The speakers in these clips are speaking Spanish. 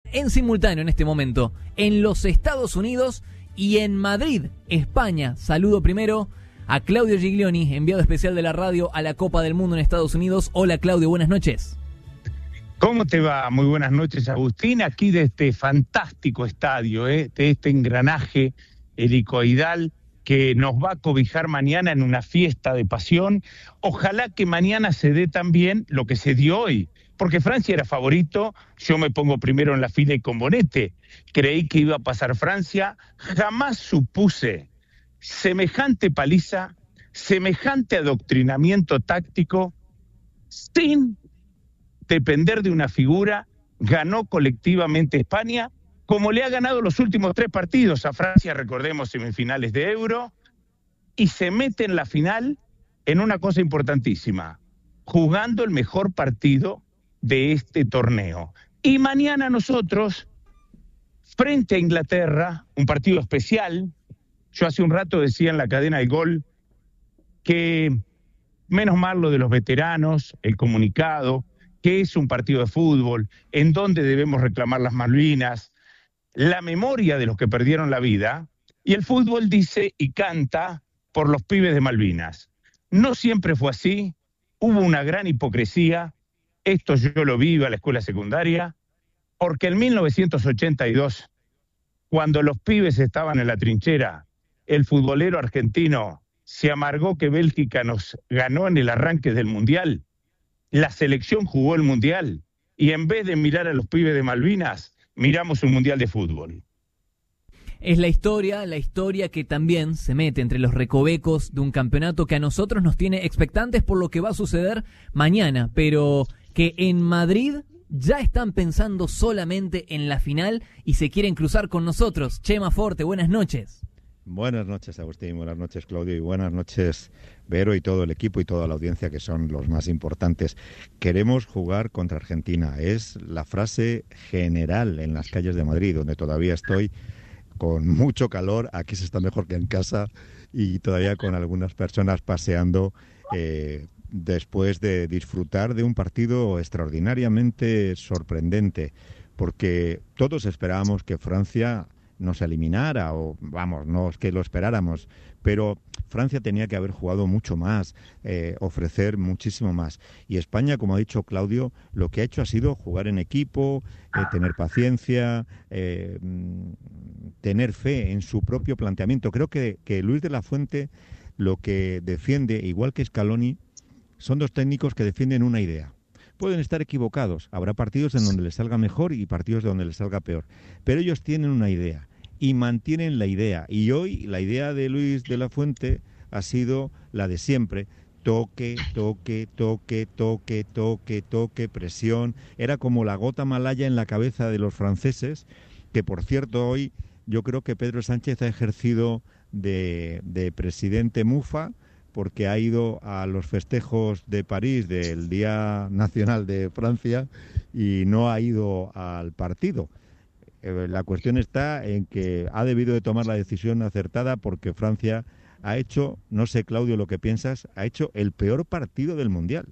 en simultáneo en este momento en los Estados Unidos y en Madrid, España. Saludo primero a Claudio Giglioni, enviado especial de la radio a la Copa del Mundo en Estados Unidos. Hola Claudio, buenas noches. ¿Cómo te va? Muy buenas noches, Agustín. Aquí de este fantástico estadio, de este engranaje helicoidal que nos va a cobijar mañana en una fiesta de pasión. Ojalá que mañana se dé también lo que se dio hoy, porque Francia era favorito. Yo me pongo primero en la fila y con bonete. Creí que iba a pasar Francia. Jamás supuse semejante paliza, semejante adoctrinamiento táctico, sin depender de una figura. Ganó colectivamente España, como le ha ganado los últimos 3 partidos a Francia, recordemos, semifinales de Euro, y se mete en la final en una cosa importantísima, jugando el mejor partido de este torneo. Y mañana nosotros, frente a Inglaterra, un partido especial. Yo hace un rato decía en la cadena del Gol que menos mal lo de los veteranos, el comunicado, que es un partido de fútbol, en donde debemos reclamar las Malvinas, la memoria de los que perdieron la vida, y el fútbol dice y canta por los pibes de Malvinas. No siempre fue así, hubo una gran hipocresía. Esto yo lo vi a la escuela secundaria, porque en 1982, cuando los pibes estaban en la trinchera, el futbolero argentino se amargó que Bélgica nos ganó en el arranque del Mundial. La selección jugó el Mundial y en vez de mirar a los pibes de Malvinas, miramos un Mundial de fútbol. Es la historia que también se mete entre los recovecos de un campeonato que a nosotros nos tiene expectantes por lo que va a suceder mañana, pero que en Madrid ya están pensando solamente en la final y se quieren cruzar con nosotros. Chema Forte, buenas noches. Buenas noches, Agustín, buenas noches, Claudio, y buenas noches, Vero, y todo el equipo y toda la audiencia, que son los más importantes. Queremos jugar contra Argentina. Es la frase general en las calles de Madrid, donde todavía estoy con mucho calor. Aquí se está mejor que en casa y todavía con algunas personas paseando después de disfrutar de un partido extraordinariamente sorprendente, porque todos esperábamos que Francia nos eliminara, o vamos, no es que lo esperáramos, pero Francia tenía que haber jugado mucho más, ofrecer muchísimo más. Y España, como ha dicho Claudio, lo que ha hecho ha sido jugar en equipo, tener paciencia, tener fe en su propio planteamiento. Creo que Luis de la Fuente lo que defiende, igual que Scaloni, son dos técnicos que defienden una idea. Pueden estar equivocados, habrá partidos en donde les salga mejor y partidos donde les salga peor, pero ellos tienen una idea y mantienen la idea. Y hoy la idea de Luis de la Fuente ha sido la de siempre: toque, toque, toque, toque, toque, toque, presión. Era como la gota malaya en la cabeza de los franceses, que por cierto hoy yo creo que Pedro Sánchez ha ejercido de presidente mufa, porque ha ido a los festejos de París del Día Nacional de Francia y no ha ido al partido. La cuestión está en que ha debido de tomar la decisión acertada, porque Francia ha hecho, no sé, Claudio, lo que piensas, ha hecho el peor partido del Mundial.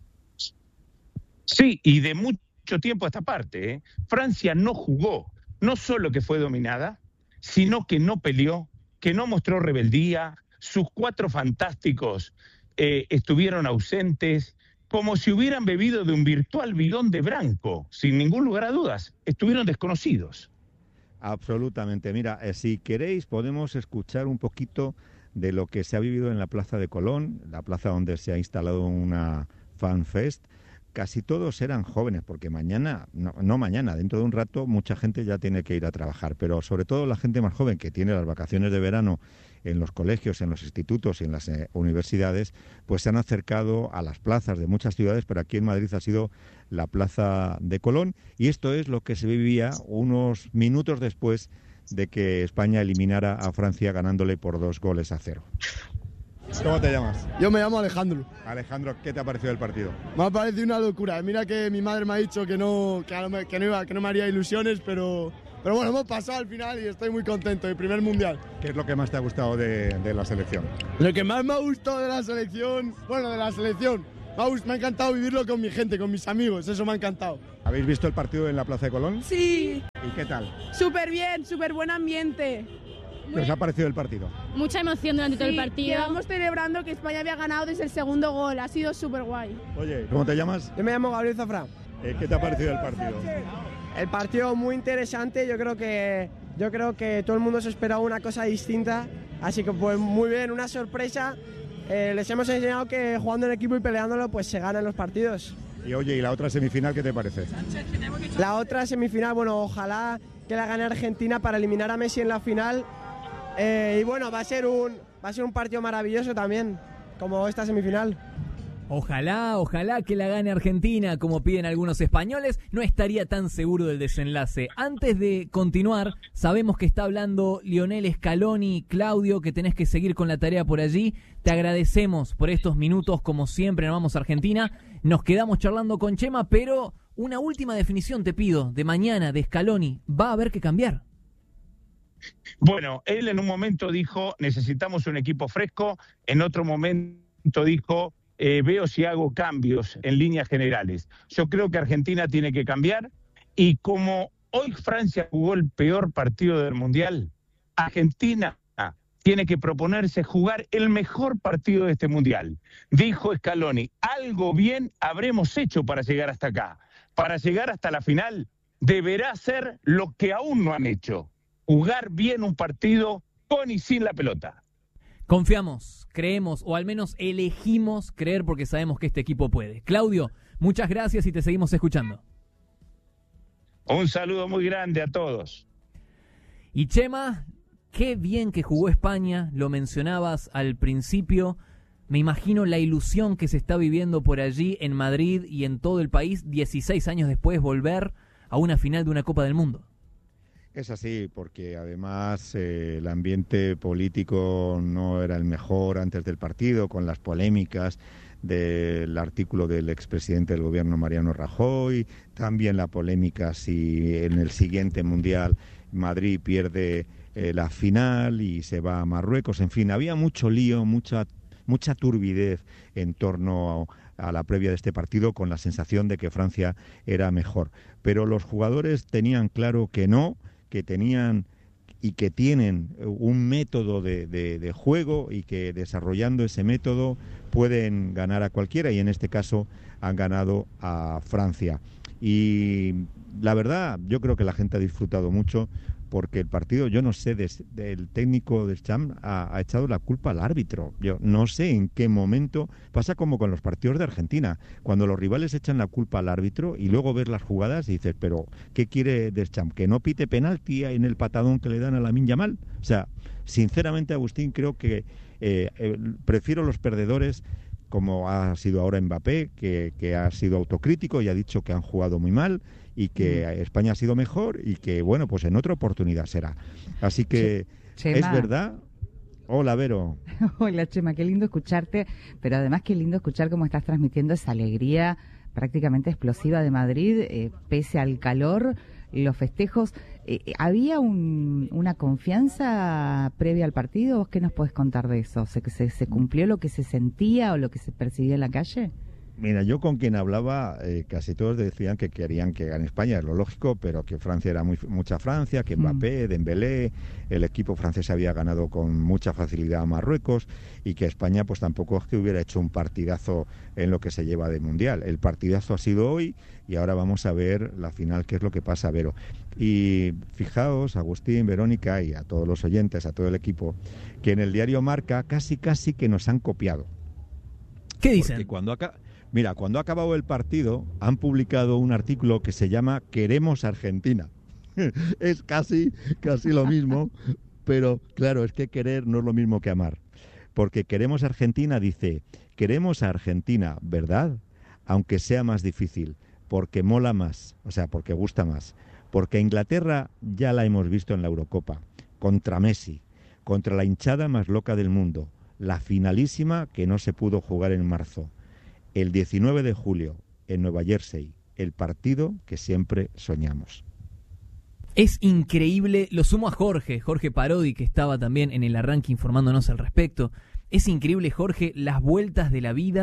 Sí, y de mucho tiempo a esta parte, Francia no jugó, no solo que fue dominada, sino que no peleó, que no mostró rebeldía. Sus 4 fantásticos estuvieron ausentes, como si hubieran bebido de un virtual bidón de Branco, sin ningún lugar a dudas. Estuvieron desconocidos. Absolutamente. Mira, si queréis podemos escuchar un poquito de lo que se ha vivido en la Plaza de Colón, la plaza donde se ha instalado una FanFest. Casi todos eran jóvenes, porque mañana, no mañana, dentro de un rato mucha gente ya tiene que ir a trabajar, pero sobre todo la gente más joven, que tiene las vacaciones de verano en los colegios, en los institutos y en las universidades, pues se han acercado a las plazas de muchas ciudades, pero aquí en Madrid ha sido la Plaza de Colón, y esto es lo que se vivía unos minutos después de que España eliminara a Francia ganándole por 2-0. ¿Cómo te llamas? Yo me llamo Alejandro. Alejandro, ¿qué te ha parecido el partido? Me ha parecido una locura. Mira que mi madre me ha dicho que no me haría ilusiones, pero bueno, hemos pasado al final y estoy muy contento. El primer mundial. ¿Qué es lo que más te ha gustado de la selección? Lo que más me ha gustado de la selección, Me ha encantado vivirlo con mi gente, con mis amigos, eso me ha encantado. ¿Habéis visto el partido en la Plaza de Colón? Sí. ¿Y qué tal? Súper bien, súper buen ambiente. ¿Qué os ha parecido el partido? Mucha emoción durante todo el partido. Llevamos celebrando que España había ganado desde el segundo gol, ha sido súper guay. Oye, ¿cómo te llamas? Yo me llamo Gabriel Zafra. ¿Qué te ha parecido el partido? El partido muy interesante, yo creo que todo el mundo se esperaba una cosa distinta, así que pues muy bien, una sorpresa. Les hemos enseñado que jugando en equipo y peleándolo pues se ganan los partidos. Y oye, ¿y la otra semifinal qué te parece? La otra semifinal, bueno, ojalá que la gane Argentina para eliminar a Messi en la final. Y bueno, va a ser un partido maravilloso también, como esta semifinal. Ojalá que la gane Argentina, como piden algunos españoles. No estaría tan seguro del desenlace. Antes de continuar, sabemos que está hablando Lionel Scaloni. Claudio, que tenés que seguir con la tarea por allí. Te agradecemos por estos minutos, como siempre, nos vamos a Argentina. Nos quedamos charlando con Chema, pero una última definición te pido, de mañana, de Scaloni. ¿Va a haber que cambiar? Bueno, él en un momento dijo, necesitamos un equipo fresco. En otro momento dijo, veo si hago cambios en líneas generales. Yo creo que Argentina tiene que cambiar, y como hoy Francia jugó el peor partido del Mundial, Argentina tiene que proponerse jugar el mejor partido de este Mundial. Dijo Scaloni, algo bien habremos hecho para llegar hasta acá. Para llegar hasta la final, deberá hacer lo que aún no han hecho: jugar bien un partido con y sin la pelota. Confiamos, creemos, o al menos elegimos creer, porque sabemos que este equipo puede. Claudio, muchas gracias y te seguimos escuchando. Un saludo muy grande a todos. Y Chema, qué bien que jugó España, lo mencionabas al principio. Me imagino la ilusión que se está viviendo por allí en Madrid y en todo el país, 16 años después, volver a una final de una Copa del Mundo. Es así, porque además el ambiente político no era el mejor antes del partido, con las polémicas del artículo del expresidente del gobierno Mariano Rajoy, también la polémica si en el siguiente Mundial Madrid pierde la final y se va a Marruecos. En fin, había mucho lío, mucha turbidez en torno a la previa de este partido, con la sensación de que Francia era mejor. Pero los jugadores tenían claro que no, que tenían y que tienen un método de juego, y que desarrollando ese método pueden ganar a cualquiera, y en este caso han ganado a Francia. Y la verdad, yo creo que la gente ha disfrutado mucho, porque el partido, yo no sé, del técnico de Deschamps ha echado la culpa al árbitro. Yo no sé en qué momento, pasa como con los partidos de Argentina, cuando los rivales echan la culpa al árbitro y luego ves las jugadas y dices, pero ¿qué quiere Deschamps? ¿Que no pite penalti en el patadón que le dan a Lamine Yamal? O sea, sinceramente, Agustín, creo que prefiero los perdedores, como ha sido ahora Mbappé, que ha sido autocrítico y ha dicho que han jugado muy mal y que España ha sido mejor, y que, bueno, pues en otra oportunidad será. Así que Chema. Es verdad. Hola, Vero. Hola, Chema, qué lindo escucharte, pero además qué lindo escuchar cómo estás transmitiendo esa alegría prácticamente explosiva de Madrid, pese al calor, los festejos. ¿Había una confianza previa al partido? ¿Vos qué nos podés contar de eso? ¿Se cumplió lo que se sentía o lo que se percibía en la calle? Mira, yo con quien hablaba, casi todos decían que querían que gane España, es lo lógico, pero que Francia era mucha Francia, que Mbappé, Dembélé, el equipo francés había ganado con mucha facilidad a Marruecos, y que España pues tampoco es que hubiera hecho un partidazo en lo que se lleva de Mundial. El partidazo ha sido hoy, y ahora vamos a ver la final, qué es lo que pasa, Vero. Y fijaos, Agustín, Verónica, y a todos los oyentes, a todo el equipo, que en el diario Marca casi que nos han copiado. ¿Qué dicen? Porque cuando ha acabado el partido, han publicado un artículo que se llama Queremos Argentina. Es casi lo mismo, pero claro, es que querer no es lo mismo que amar. Porque Queremos Argentina dice, queremos a Argentina, ¿verdad? Aunque sea más difícil, porque mola más, o sea, porque gusta más. Porque Inglaterra ya la hemos visto en la Eurocopa, contra Messi, contra la hinchada más loca del mundo, la finalísima que no se pudo jugar en marzo. El 19 de julio, en Nueva Jersey, el partido que siempre soñamos. Es increíble, lo sumo a Jorge Parodi, que estaba también en el arranque informándonos al respecto. Es increíble, Jorge, las vueltas de la vida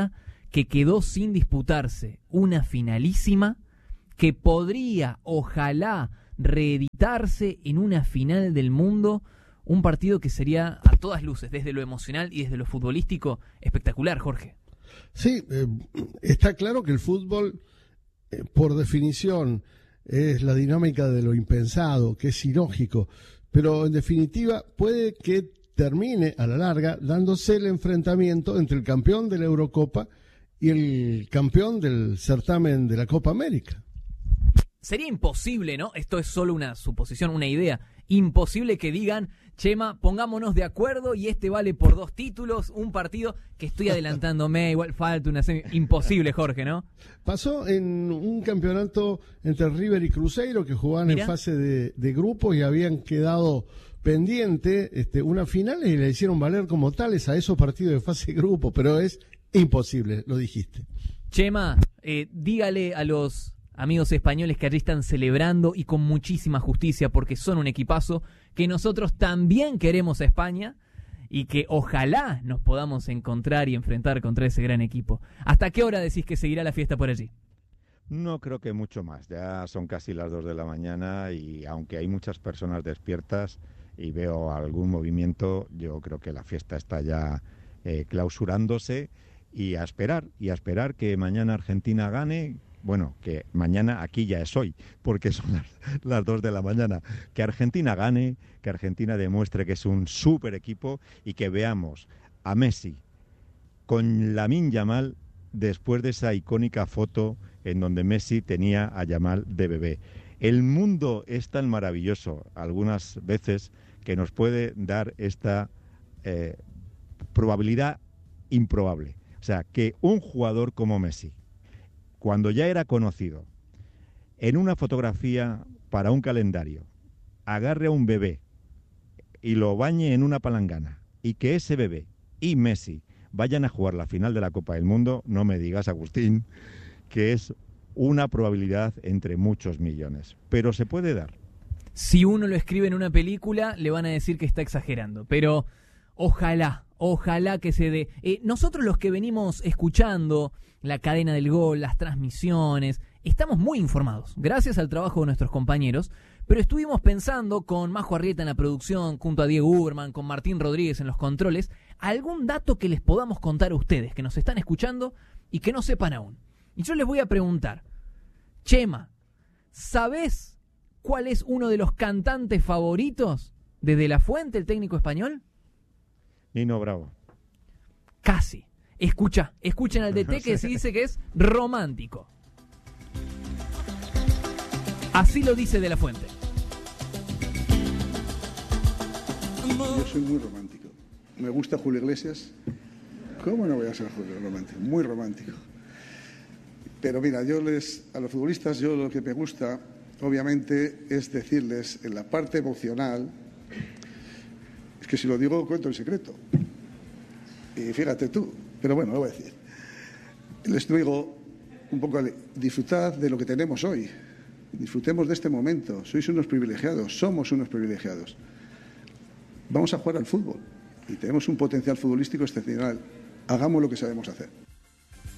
que quedó sin disputarse una finalísima que podría, ojalá, reeditarse en una final del mundo, un partido que sería a todas luces, desde lo emocional y desde lo futbolístico, espectacular, Jorge. Sí, está claro que el fútbol, por definición, es la dinámica de lo impensado, que es ilógico, pero en definitiva puede que termine a la larga dándose el enfrentamiento entre el campeón de la Eurocopa y el campeón del certamen de la Copa América. Sería imposible, ¿no? Esto es solo una suposición, una idea. Imposible que digan, Chema, pongámonos de acuerdo y este vale por 2 títulos, un partido que estoy adelantándome, igual falta una semi. Imposible, Jorge, ¿no? Pasó en un campeonato entre River y Cruzeiro que jugaban en fase de grupos y habían quedado pendiente una final y le hicieron valer como tales a esos partidos de fase de grupo, pero es imposible, lo dijiste. Chema, dígale a los amigos españoles que allí están celebrando y con muchísima justicia porque son un equipazo, que nosotros también queremos a España y que ojalá nos podamos encontrar y enfrentar contra ese gran equipo. ¿Hasta qué hora decís que seguirá la fiesta por allí? No creo que mucho más, ya son casi las 2 de la mañana y aunque hay muchas personas despiertas y veo algún movimiento, yo creo que la fiesta está ya clausurándose y a esperar que mañana Argentina gane. Bueno, que mañana aquí ya es hoy, porque son las 2 de la mañana. Que Argentina gane, que Argentina demuestre que es un súper equipo y que veamos a Messi con Lamine Yamal después de esa icónica foto en donde Messi tenía a Yamal de bebé. El mundo es tan maravilloso algunas veces que nos puede dar esta probabilidad improbable. O sea, que un jugador como Messi, cuando ya era conocido, en una fotografía para un calendario, agarre a un bebé y lo bañe en una palangana y que ese bebé y Messi vayan a jugar la final de la Copa del Mundo, no me digas, Agustín, que es una probabilidad entre muchos millones. Pero se puede dar. Si uno lo escribe en una película, le van a decir que está exagerando, pero ojalá que se dé. Nosotros los que venimos escuchando la cadena del gol, las transmisiones, estamos muy informados, gracias al trabajo de nuestros compañeros, pero estuvimos pensando con Majo Arrieta en la producción, junto a Diego Uberman, con Martín Rodríguez en los controles, algún dato que les podamos contar a ustedes, que nos están escuchando y que no sepan aún. Y yo les voy a preguntar, Chema, ¿sabés cuál es uno de los cantantes favoritos de De La Fuente, el técnico español? Nino Bravo. Casi. Escuchen al DT que se dice que es romántico. Así lo dice De La Fuente. Yo soy muy romántico. Me gusta Julio Iglesias. ¿Cómo no voy a ser romántico? Muy romántico. Pero mira, a los futbolistas, yo lo que me gusta, obviamente, es decirles en la parte emocional, es que si lo digo cuento el secreto. Y fíjate tú, pero bueno, lo voy a decir. Les digo un poco, disfrutad de lo que tenemos hoy. Disfrutemos de este momento. Sois unos privilegiados, somos unos privilegiados. Vamos a jugar al fútbol y tenemos un potencial futbolístico excepcional. Hagamos lo que sabemos hacer.